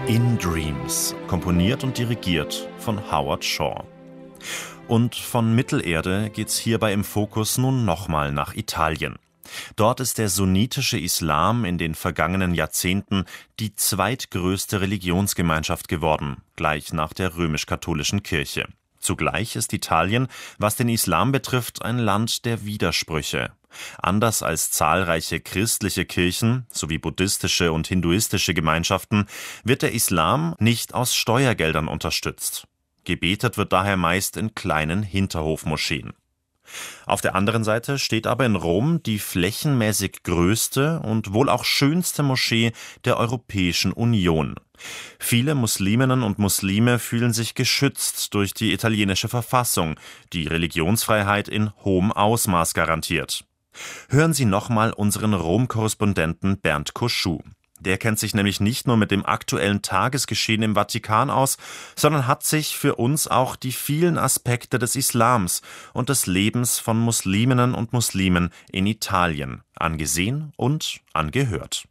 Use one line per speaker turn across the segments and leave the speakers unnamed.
In Dreams, komponiert und dirigiert von Howard Shore. Und von Mittelerde geht's hierbei im Fokus nun nochmal nach Italien. Dort ist der sunnitische Islam in den vergangenen Jahrzehnten die zweitgrößte Religionsgemeinschaft geworden, gleich nach der römisch-katholischen Kirche. Zugleich ist Italien, was den Islam betrifft, ein Land der Widersprüche. Anders als zahlreiche christliche Kirchen sowie buddhistische und hinduistische Gemeinschaften wird der Islam nicht aus Steuergeldern unterstützt. Gebetet wird daher meist in kleinen Hinterhofmoscheen. Auf der anderen Seite steht aber in Rom die flächenmäßig größte und wohl auch schönste Moschee der Europäischen Union. Viele Musliminnen und Muslime fühlen sich geschützt durch die italienische Verfassung, die Religionsfreiheit in hohem Ausmaß garantiert. Hören Sie nochmal unseren Rom-Korrespondenten Bernd Koschou. Der kennt sich nämlich nicht nur mit dem aktuellen Tagesgeschehen im Vatikan aus, sondern hat sich für uns auch die vielen Aspekte des Islams und des Lebens von Musliminnen und Muslimen in Italien angesehen und angehört.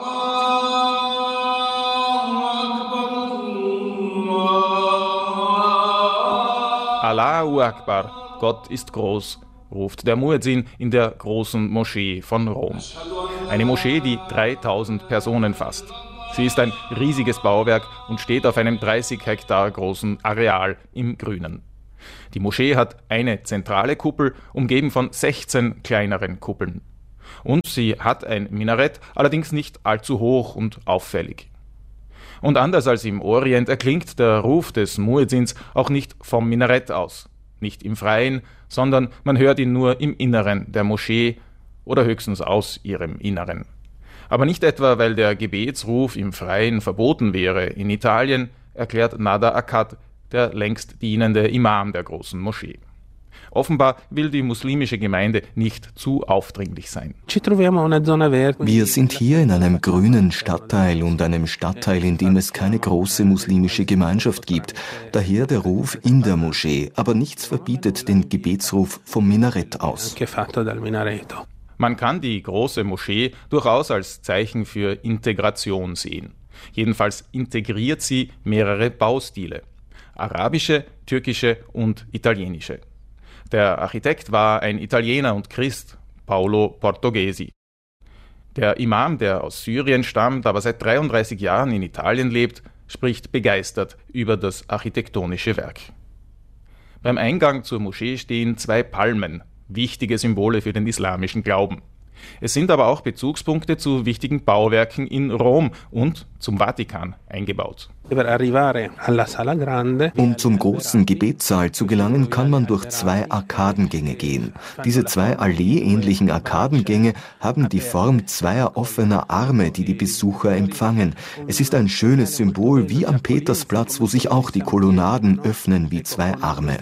Allahu Akbar, Gott ist groß, ruft der Muezzin in der großen Moschee von Rom. Eine Moschee, die 3000 Personen fasst. Sie ist ein riesiges Bauwerk und steht auf einem 30 Hektar großen Areal im Grünen. Die Moschee hat eine zentrale Kuppel, umgeben von 16 kleineren Kuppeln. Und sie hat ein Minarett, allerdings nicht allzu hoch und auffällig. Und anders als im Orient erklingt der Ruf des Muezzins auch nicht vom Minarett aus. Nicht im Freien, sondern man hört ihn nur im Inneren der Moschee oder höchstens aus ihrem Inneren. Aber nicht etwa, weil der Gebetsruf im Freien verboten wäre. In Italien, erklärt Nada Akkad, der längst dienende Imam der großen Moschee. Offenbar will die muslimische Gemeinde nicht zu aufdringlich sein.
Wir sind hier in einem grünen Stadtteil und einem Stadtteil, in dem es keine große muslimische Gemeinschaft gibt. Daher der Ruf in der Moschee, aber nichts verbietet den Gebetsruf vom Minarett aus.
Man kann die große Moschee durchaus als Zeichen für Integration sehen. Jedenfalls integriert sie mehrere Baustile: arabische, türkische und italienische. Der Architekt war ein Italiener und Christ, Paolo Portoghesi. Der Imam, der aus Syrien stammt, aber seit 33 Jahren in Italien lebt, spricht begeistert über das architektonische Werk. Beim Eingang zur Moschee stehen 2 Palmen, wichtige Symbole für den islamischen Glauben. Es sind aber auch Bezugspunkte zu wichtigen Bauwerken in Rom und zum Vatikan eingebaut.
Um zum großen Gebetssaal zu gelangen, kann man durch 2 Arkadengänge gehen. Diese 2 allee-ähnlichen Arkadengänge haben die Form 2 offener Arme, die die Besucher empfangen. Es ist ein schönes Symbol, wie am Petersplatz, wo sich auch die Kolonnaden öffnen wie 2 Arme.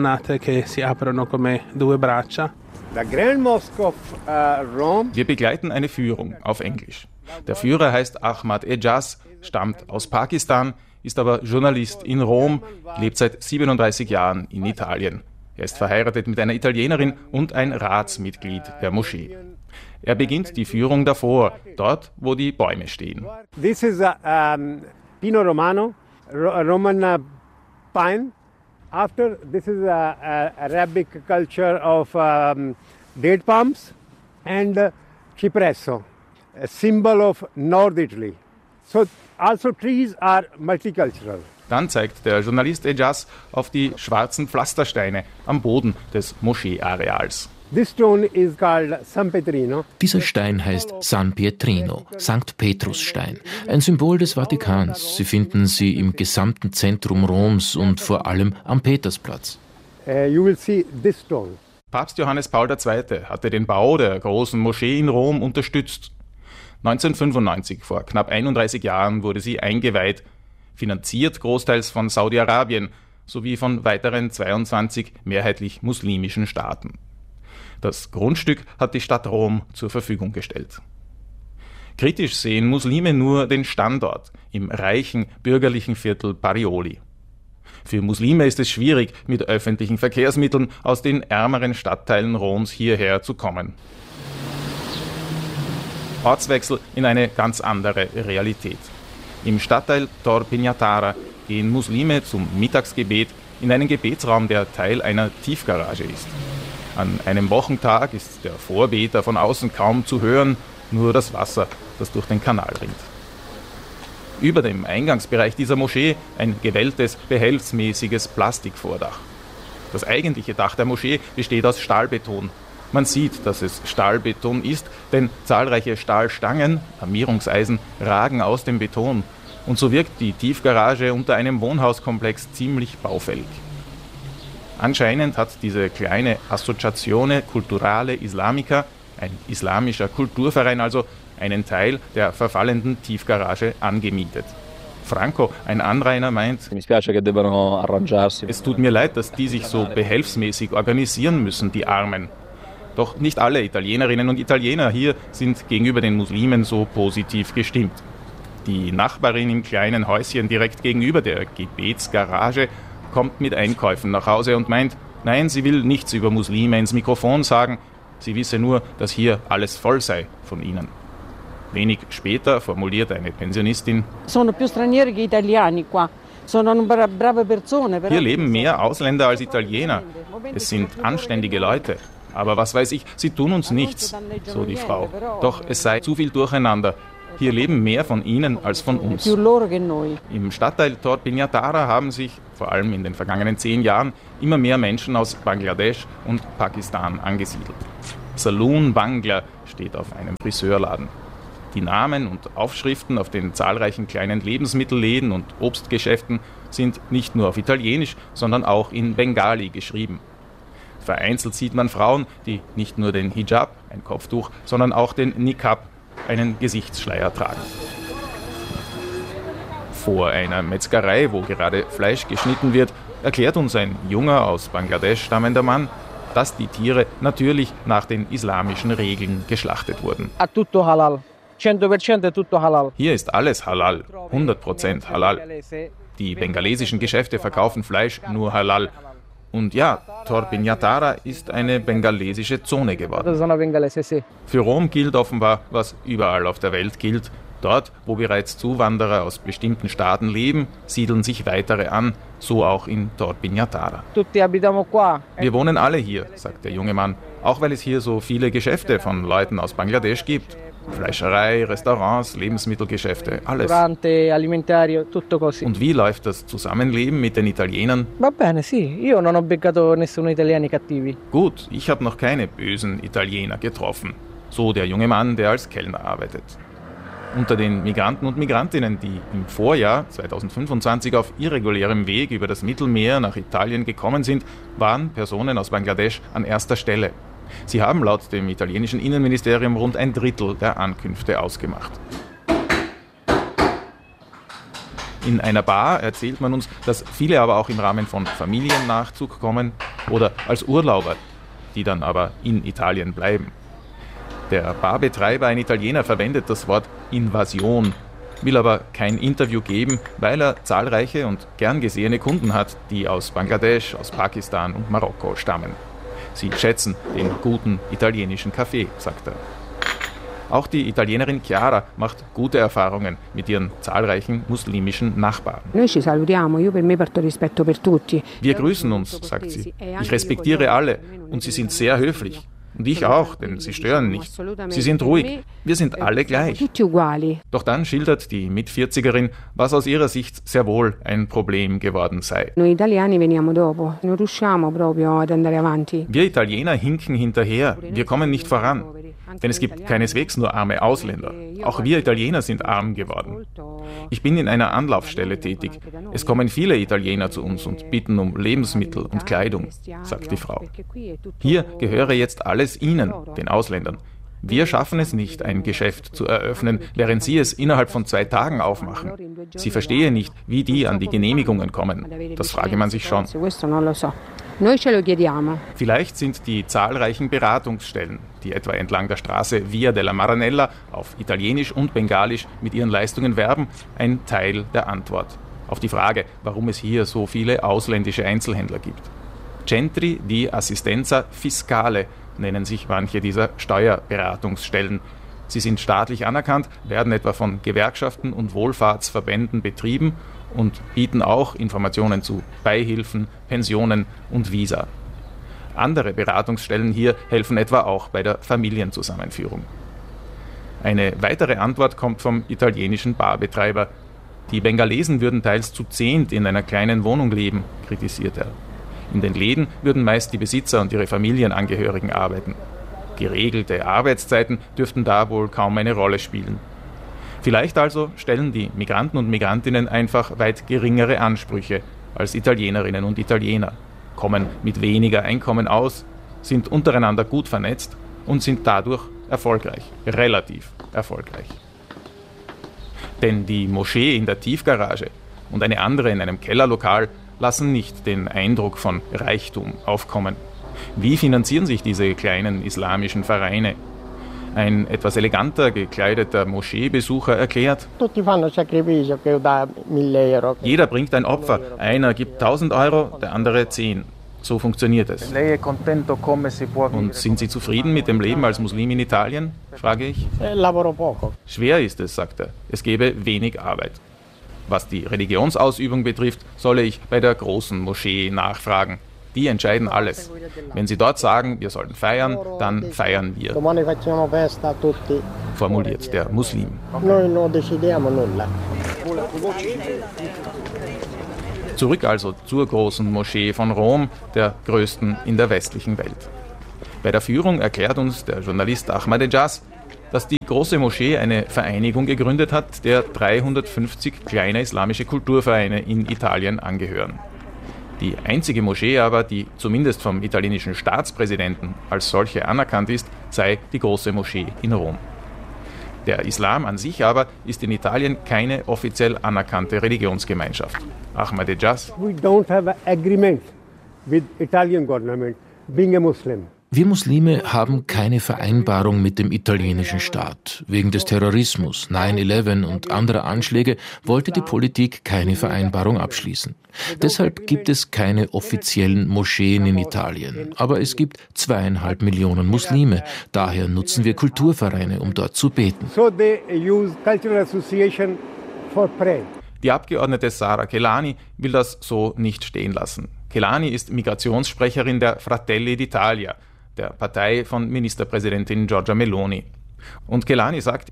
Wir begleiten eine Führung auf Englisch. Der Führer heißt Ahmad Ejaz, stammt aus Pakistan, ist aber Journalist in Rom, lebt seit 37 Jahren in Italien. Er ist verheiratet mit einer Italienerin und ein Ratsmitglied der Moschee. Er beginnt die Führung davor, dort, wo die Bäume stehen.
This is Pino Romano, Roman pine. After, this is Arabic culture of date palms and cipresso, a symbol of North Italy. So also trees are multicultural.
Dann zeigt der Journalist Ejaz auf die schwarzen Pflastersteine am Boden des Moscheeareals.
Dieser Stein heißt San Pietrino, St. Petrusstein, ein Symbol des Vatikans. Sie finden sie im gesamten Zentrum Roms und vor allem am Petersplatz.
Papst Johannes Paul II. Hatte den Bau der großen Moschee in Rom unterstützt. 1995, vor knapp 31 Jahren, wurde sie eingeweiht, finanziert großteils von Saudi-Arabien sowie von weiteren 22 mehrheitlich muslimischen Staaten. Das Grundstück hat die Stadt Rom zur Verfügung gestellt. Kritisch sehen Muslime nur den Standort im reichen bürgerlichen Viertel Parioli. Für Muslime ist es schwierig, mit öffentlichen Verkehrsmitteln aus den ärmeren Stadtteilen Roms hierher zu kommen. Ortswechsel in eine ganz andere Realität. Im Stadtteil Tor Pignatara gehen Muslime zum Mittagsgebet in einen Gebetsraum, der Teil einer Tiefgarage ist. An einem Wochentag ist der Vorbeter von außen kaum zu hören, nur das Wasser, das durch den Kanal rinnt. Über dem Eingangsbereich dieser Moschee ein gewelltes, behelfsmäßiges Plastikvordach. Das eigentliche Dach der Moschee besteht aus Stahlbeton. Man sieht, dass es Stahlbeton ist, denn zahlreiche Stahlstangen, Armierungseisen, ragen aus dem Beton. Und so wirkt die Tiefgarage unter einem Wohnhauskomplex ziemlich baufällig. Anscheinend hat diese kleine Associazione Culturale Islamica, ein islamischer Kulturverein also, einen Teil der verfallenden Tiefgarage angemietet. Franco, ein Anrainer, meint, es tut mir leid, dass die sich so behelfsmäßig organisieren müssen, die Armen. Doch nicht alle Italienerinnen und Italiener hier sind gegenüber den Muslimen so positiv gestimmt. Die Nachbarin im kleinen Häuschen direkt gegenüber der Gebetsgarage kommt mit Einkäufen nach Hause und meint, nein, sie will nichts über Muslime ins Mikrofon sagen, sie wisse nur, dass hier alles voll sei von ihnen. Wenig später formuliert eine Pensionistin, hier leben mehr Ausländer als Italiener. Es sind anständige Leute. Aber was weiß ich, sie tun uns nichts, so die Frau. Doch es sei zu viel Durcheinander. Hier leben mehr von ihnen als von uns. Im Stadtteil Tor Pignatara haben sich, vor allem in den vergangenen 10 Jahren, immer mehr Menschen aus Bangladesch und Pakistan angesiedelt. Saloon Bangla steht auf einem Friseurladen. Die Namen und Aufschriften auf den zahlreichen kleinen Lebensmittelläden und Obstgeschäften sind nicht nur auf Italienisch, sondern auch in Bengali geschrieben. Vereinzelt sieht man Frauen, die nicht nur den Hijab, ein Kopftuch, sondern auch den Niqab, einen Gesichtsschleier tragen. Vor einer Metzgerei, wo gerade Fleisch geschnitten wird, erklärt uns ein junger, aus Bangladesch stammender Mann, dass die Tiere natürlich nach den islamischen Regeln geschlachtet wurden. Hier ist alles halal, 100% halal. Die bengalesischen Geschäfte verkaufen Fleisch nur halal. Und ja, Tor Pignatara ist eine bengalesische Zone geworden. Für Rom gilt offenbar, was überall auf der Welt gilt. Dort, wo bereits Zuwanderer aus bestimmten Staaten leben, siedeln sich weitere an, so auch in Tor Pignatara. Wir wohnen alle hier, sagt der junge Mann, auch weil es hier so viele Geschäfte von Leuten aus Bangladesch gibt. Fleischerei, Restaurants, Lebensmittelgeschäfte, alles. Und wie läuft das Zusammenleben mit den Italienern? Gut, ich habe noch keine bösen Italiener getroffen. So der junge Mann, der als Kellner arbeitet. Unter den Migranten und Migrantinnen, die im Vorjahr 2025 auf irregulärem Weg über das Mittelmeer nach Italien gekommen sind, waren Personen aus Bangladesch an erster Stelle. Sie haben laut dem italienischen Innenministerium rund 1/3 der Ankünfte ausgemacht. In einer Bar erzählt man uns, dass viele aber auch im Rahmen von Familiennachzug kommen oder als Urlauber, die dann aber in Italien bleiben. Der Barbetreiber, ein Italiener, verwendet das Wort Invasion, will aber kein Interview geben, weil er zahlreiche und gern gesehene Kunden hat, die aus Bangladesch, aus Pakistan und Marokko stammen. Sie schätzen den guten italienischen Kaffee, sagt er. Auch die Italienerin Chiara macht gute Erfahrungen mit ihren zahlreichen muslimischen Nachbarn. Wir grüßen uns, sagt sie. Ich respektiere alle und sie sind sehr höflich. Und ich auch, denn sie stören nicht. Sie sind ruhig. Wir sind alle gleich. Doch dann schildert die Mit-40erin, was aus ihrer Sicht sehr wohl ein Problem geworden sei. Wir Italiener hinken hinterher. Wir kommen nicht voran. Denn es gibt keineswegs nur arme Ausländer. Auch wir Italiener sind arm geworden. Ich bin in einer Anlaufstelle tätig. Es kommen viele Italiener zu uns und bitten um Lebensmittel und Kleidung, sagt die Frau. Hier gehöre jetzt alles ihnen, den Ausländern. Wir schaffen es nicht, ein Geschäft zu eröffnen, während sie es innerhalb von 2 Tagen aufmachen. Sie verstehe nicht, wie die an die Genehmigungen kommen. Das frage man sich schon. Vielleicht sind die zahlreichen Beratungsstellen, die etwa entlang der Straße Via della Maranella auf Italienisch und Bengalisch mit ihren Leistungen werben, ein Teil der Antwort auf die Frage, warum es hier so viele ausländische Einzelhändler gibt. Centri di Assistenza Fiscale nennen sich manche dieser Steuerberatungsstellen. Sie sind staatlich anerkannt, werden etwa von Gewerkschaften und Wohlfahrtsverbänden betrieben und bieten auch Informationen zu Beihilfen, Pensionen und Visa. Andere Beratungsstellen hier helfen etwa auch bei der Familienzusammenführung. Eine weitere Antwort kommt vom italienischen Barbetreiber. Die Bengalesen würden teils zu 10 in einer kleinen Wohnung leben, kritisiert er. In den Läden würden meist die Besitzer und ihre Familienangehörigen arbeiten. Geregelte Arbeitszeiten dürften da wohl kaum eine Rolle spielen. Vielleicht also stellen die Migranten und Migrantinnen einfach weit geringere Ansprüche als Italienerinnen und Italiener, kommen mit weniger Einkommen aus, sind untereinander gut vernetzt und sind dadurch erfolgreich, relativ erfolgreich. Denn die Moschee in der Tiefgarage und eine andere in einem Kellerlokal lassen nicht den Eindruck von Reichtum aufkommen. Wie finanzieren sich diese kleinen islamischen Vereine? Ein etwas eleganter gekleideter Moscheebesucher erklärt: Jeder bringt ein Opfer. Einer gibt 1.000 Euro, der andere 10. So funktioniert es. Und sind Sie zufrieden mit dem Leben als Muslim in Italien? Frage ich. Schwer ist es, sagt er. Es gebe wenig Arbeit. Was die Religionsausübung betrifft, solle ich bei der großen Moschee nachfragen. Die entscheiden alles. Wenn sie dort sagen, wir sollen feiern, dann feiern wir, formuliert der Muslim. Zurück also zur großen Moschee von Rom, der größten in der westlichen Welt. Bei der Führung erklärt uns der Journalist Ahmadejaz, dass die große Moschee eine Vereinigung gegründet hat, der 350 kleine islamische Kulturvereine in Italien angehören. Die einzige Moschee aber, die zumindest vom italienischen Staatspräsidenten als solche anerkannt ist, sei die große Moschee in Rom. Der Islam an sich aber ist in Italien keine offiziell anerkannte Religionsgemeinschaft. Ahmadejaz:
We don't have an agreement with Italian government being a Muslim.
Wir Muslime haben keine Vereinbarung mit dem italienischen Staat. Wegen des Terrorismus, 9/11 und anderer Anschläge wollte die Politik keine Vereinbarung abschließen. Deshalb gibt es keine offiziellen Moscheen in Italien. Aber es gibt 2,5 Millionen Muslime. Daher nutzen wir Kulturvereine, um dort zu beten.
So they use cultural association for prayer.
Die Abgeordnete Sara Chelani will das so nicht stehen lassen. Chelani ist Migrationssprecherin der Fratelli d'Italia, der Partei von Ministerpräsidentin Giorgia Meloni. Und Chelani sagt: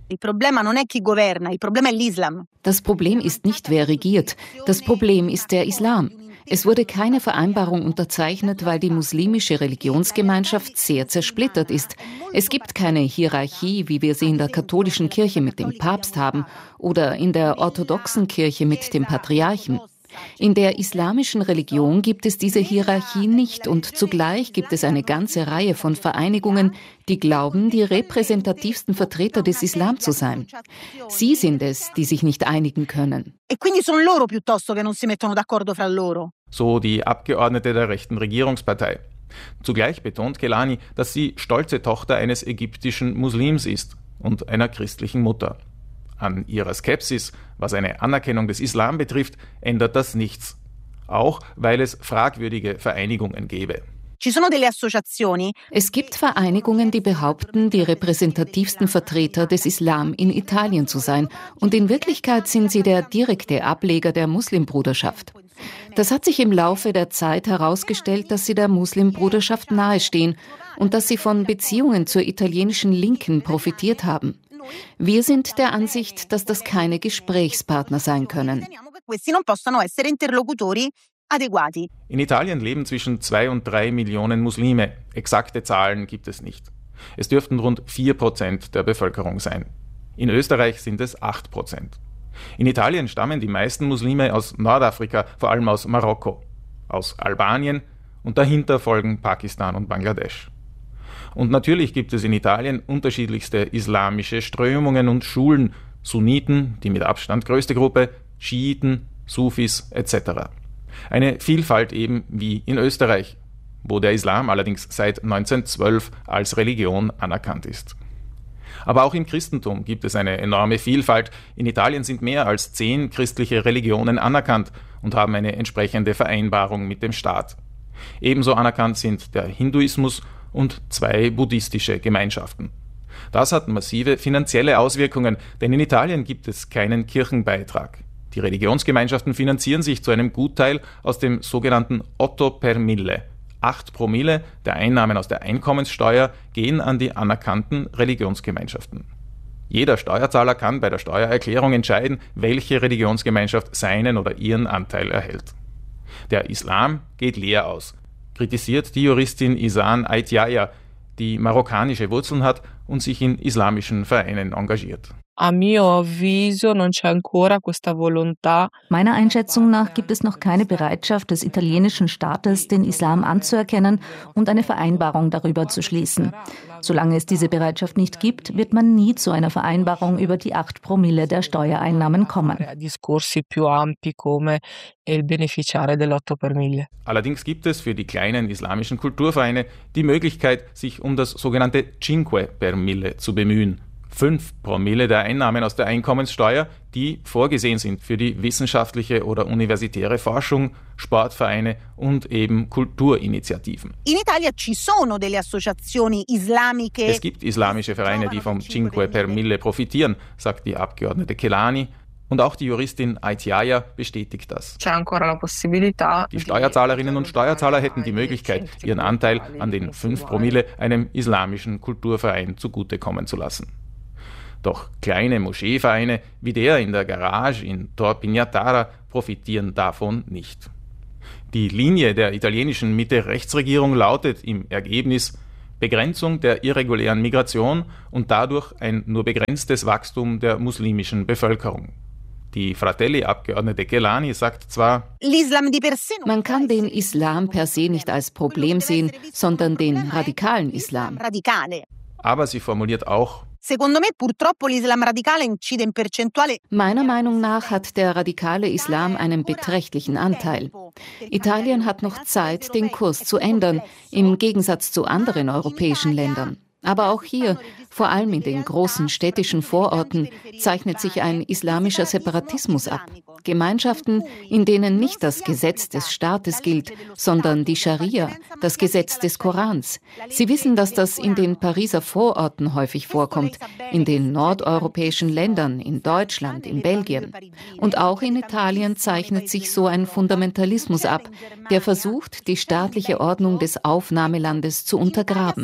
Das Problem ist nicht, wer regiert. Das Problem ist der Islam. Es wurde keine Vereinbarung unterzeichnet, weil die muslimische Religionsgemeinschaft sehr zersplittert ist. Es gibt keine Hierarchie, wie wir sie in der katholischen Kirche mit dem Papst haben oder in der orthodoxen Kirche mit dem Patriarchen. In der islamischen Religion gibt es diese Hierarchie nicht und zugleich gibt es eine ganze Reihe von Vereinigungen, die glauben, die repräsentativsten Vertreter des Islam zu sein. Sie sind es, die sich nicht einigen können.
So die Abgeordnete der rechten Regierungspartei. Zugleich betont Chelani, dass sie stolze Tochter eines ägyptischen Muslims ist und einer christlichen Mutter. An ihrer Skepsis, was eine Anerkennung des Islam betrifft, ändert das nichts. Auch weil es fragwürdige Vereinigungen gäbe.
Es gibt Vereinigungen, die behaupten, die repräsentativsten Vertreter des Islam in Italien zu sein. Und in Wirklichkeit sind sie der direkte Ableger der Muslimbruderschaft. Das hat sich im Laufe der Zeit herausgestellt, dass sie der Muslimbruderschaft nahestehen und dass sie von Beziehungen zur italienischen Linken profitiert haben. Wir sind der Ansicht, dass das keine Gesprächspartner sein können.
In Italien leben zwischen 2 und 3 Millionen Muslime. Exakte Zahlen gibt es nicht. Es dürften rund 4% der Bevölkerung sein. In Österreich sind es 8%. In Italien stammen die meisten Muslime aus Nordafrika, vor allem aus Marokko, aus Albanien und dahinter folgen Pakistan und Bangladesch. Und natürlich gibt es in Italien unterschiedlichste islamische Strömungen und Schulen, Sunniten, die mit Abstand größte Gruppe, Schiiten, Sufis etc. Eine Vielfalt eben wie in Österreich, wo der Islam allerdings seit 1912 als Religion anerkannt ist. Aber auch im Christentum gibt es eine enorme Vielfalt. In Italien sind mehr als 10 christliche Religionen anerkannt und haben eine entsprechende Vereinbarung mit dem Staat. Ebenso anerkannt sind der Hinduismus und 2 buddhistische Gemeinschaften. Das hat massive finanzielle Auswirkungen, denn in Italien gibt es keinen Kirchenbeitrag. Die Religionsgemeinschaften finanzieren sich zu einem Gutteil aus dem sogenannten Otto per Mille. 8 Promille der Einnahmen aus der Einkommenssteuer gehen an die anerkannten Religionsgemeinschaften. Jeder Steuerzahler kann bei der Steuererklärung entscheiden, welche Religionsgemeinschaft seinen oder ihren Anteil erhält. Der Islam geht leer aus, kritisiert die Juristin Ihsan Aytjaya, die marokkanische Wurzeln hat und sich in islamischen Vereinen engagiert.
Meiner
Einschätzung nach gibt es noch keine Bereitschaft des italienischen Staates, den Islam anzuerkennen und eine Vereinbarung darüber zu schließen. Solange es diese Bereitschaft nicht gibt, wird man nie zu einer Vereinbarung über die 8 Promille der Steuereinnahmen kommen.
Allerdings gibt es für die kleinen islamischen Kulturvereine die Möglichkeit, sich um das sogenannte Cinque per Mille zu bemühen. 5 Promille der Einnahmen aus der Einkommenssteuer, die vorgesehen sind für die wissenschaftliche oder universitäre Forschung, Sportvereine und eben Kulturinitiativen. Es gibt islamische Vereine, die vom Cinque per Mille profitieren, sagt die Abgeordnete Kelani. Und auch die Juristin Aytjaya bestätigt das. Die Steuerzahlerinnen und Steuerzahler hätten die Möglichkeit, ihren Anteil an den 5 Promille einem islamischen Kulturverein zugutekommen zu lassen. Doch kleine Moscheevereine wie der in der Garage in Tor Pignatara profitieren davon nicht. Die Linie der italienischen Mitte-Rechts-Regierung lautet im Ergebnis Begrenzung der irregulären Migration und dadurch ein nur begrenztes Wachstum der muslimischen Bevölkerung. Die Fratelli-Abgeordnete Kelani sagt zwar,
man kann den Islam per se nicht als Problem sehen, sondern den radikalen Islam.
Aber sie formuliert auch,
meiner Meinung nach hat der radikale Islam einen beträchtlichen Anteil. Italien hat noch Zeit, den Kurs zu ändern, im Gegensatz zu anderen europäischen Ländern. Aber auch hier, vor allem in den großen städtischen Vororten, zeichnet sich ein islamischer Separatismus ab. Gemeinschaften, in denen nicht das Gesetz des Staates gilt, sondern die Scharia, das Gesetz des Korans. Sie wissen, dass das in den Pariser Vororten häufig vorkommt, in den nordeuropäischen Ländern, in Deutschland, in Belgien. Und auch in Italien zeichnet sich so ein Fundamentalismus ab, der versucht, die staatliche Ordnung des Aufnahmelandes zu untergraben.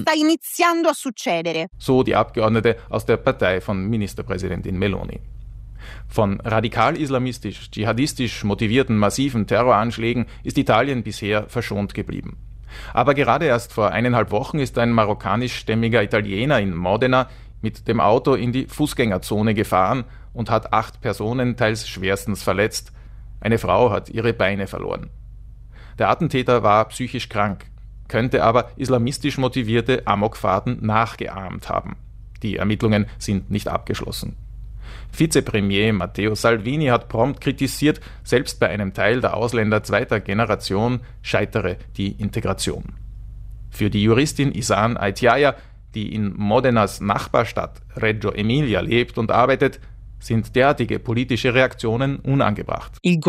So die Abgeordnete aus der Partei von Ministerpräsidentin Meloni. Von radikal-islamistisch-dschihadistisch motivierten massiven Terroranschlägen ist Italien bisher verschont geblieben. Aber gerade erst vor 1,5 Wochen ist ein marokkanischstämmiger Italiener in Modena mit dem Auto in die Fußgängerzone gefahren und hat 8 Personen teils schwerstens verletzt. Eine Frau hat ihre Beine verloren. Der Attentäter war psychisch krank, könnte aber islamistisch motivierte Amokfahrten nachgeahmt haben. Die Ermittlungen sind nicht abgeschlossen. Vizepremier Matteo Salvini hat prompt kritisiert, selbst bei einem Teil der Ausländer zweiter Generation scheitere die Integration. Für die Juristin Ihsan Aytjaya, die in Modenas Nachbarstadt Reggio Emilia lebt und arbeitet, sind derartige politische Reaktionen unangebracht.
Die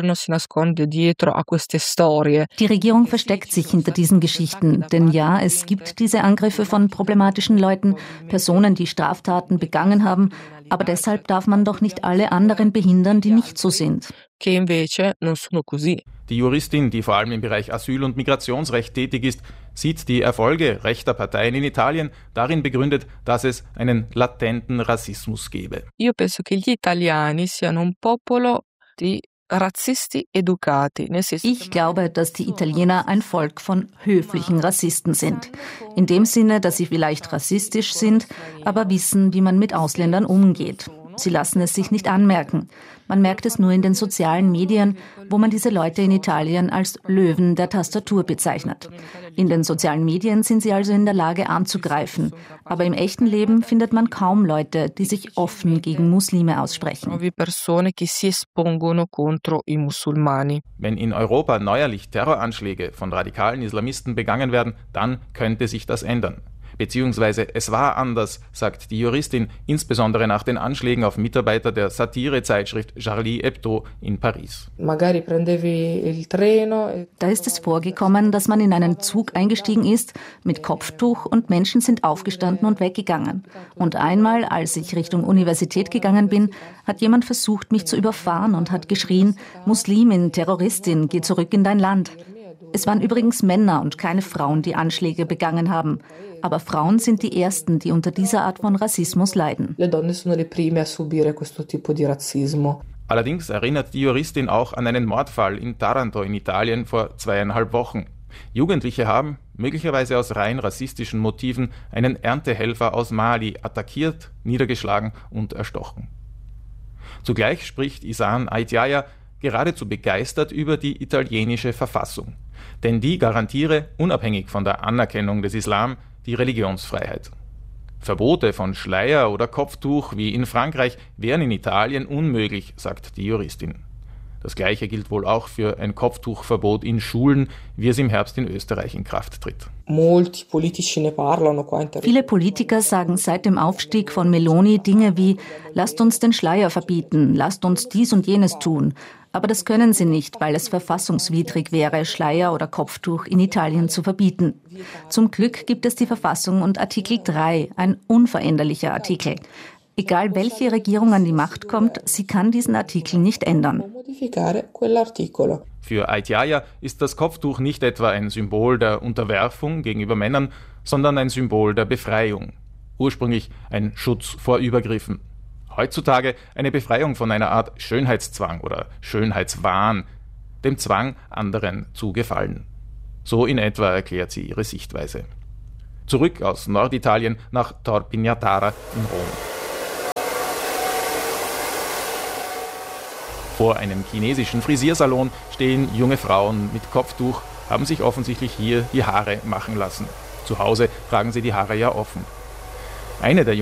Regierung versteckt sich hinter diesen Geschichten, denn ja, es gibt diese Angriffe von problematischen Leuten, Personen, die Straftaten begangen haben, aber deshalb darf man doch nicht alle anderen behindern, die nicht so sind.
Die Juristin, die vor allem im Bereich Asyl- und Migrationsrecht tätig ist, sieht die Erfolge rechter Parteien in Italien darin begründet, dass es einen latenten Rassismus gebe.
Ich
glaube, dass die Italiener ein Volk von höflichen Rassisten sind. In dem Sinne, dass sie vielleicht rassistisch sind, aber wissen, wie man mit Ausländern umgeht. Sie lassen es sich nicht anmerken. Man merkt es nur in den sozialen Medien, wo man diese Leute in Italien als Löwen der Tastatur bezeichnet. In den sozialen Medien sind sie also in der Lage anzugreifen. Aber im echten Leben findet man kaum Leute, die sich offen gegen Muslime aussprechen.
Wenn in Europa neuerlich Terroranschläge von radikalen Islamisten begangen werden, dann könnte sich das ändern. Beziehungsweise es war anders, sagt die Juristin, insbesondere nach den Anschlägen auf Mitarbeiter der Satirezeitschrift Charlie Hebdo in Paris.
Da ist es vorgekommen, dass man in einen Zug eingestiegen ist mit Kopftuch und Menschen sind aufgestanden und weggegangen. Und einmal, als ich Richtung Universität gegangen bin, hat jemand versucht, mich zu überfahren und hat geschrien: Muslimin, Terroristin, geh zurück in dein Land. Es waren übrigens Männer und keine Frauen, die Anschläge begangen haben. Aber Frauen sind die Ersten, die unter dieser Art von Rassismus leiden.
Allerdings erinnert die Juristin auch an einen Mordfall in Taranto in Italien vor 2,5 Wochen. Jugendliche haben, möglicherweise aus rein rassistischen Motiven, einen Erntehelfer aus Mali attackiert, niedergeschlagen und erstochen. Zugleich spricht Ihsane Aytjaya geradezu begeistert über die italienische Verfassung. Denn die garantiere, unabhängig von der Anerkennung des Islam, die Religionsfreiheit. Verbote von Schleier oder Kopftuch wie in Frankreich wären in Italien unmöglich, sagt die Juristin. Das Gleiche gilt wohl auch für ein Kopftuchverbot in Schulen, wie es im Herbst in Österreich in Kraft tritt.
Viele Politiker sagen seit dem Aufstieg von Meloni Dinge wie: Lasst uns den Schleier verbieten, lasst uns dies und jenes tun. Aber das können sie nicht, weil es verfassungswidrig wäre, Schleier oder Kopftuch in Italien zu verbieten. Zum Glück gibt es die Verfassung und Artikel 3, ein unveränderlicher Artikel. Egal welche Regierung an die Macht kommt, sie kann diesen Artikel nicht ändern.
Für Aytjaya ist das Kopftuch nicht etwa ein Symbol der Unterwerfung gegenüber Männern, sondern ein Symbol der Befreiung. Ursprünglich ein Schutz vor Übergriffen. Heutzutage eine Befreiung von einer Art Schönheitszwang oder Schönheitswahn, dem Zwang, anderen zu gefallen. So in etwa erklärt sie ihre Sichtweise. Zurück aus Norditalien nach Tor Pignatara in Rom. Vor einem chinesischen Frisiersalon stehen junge Frauen mit Kopftuch, haben sich offensichtlich hier die Haare machen lassen. Zu Hause tragen sie die Haare ja offen. Eine der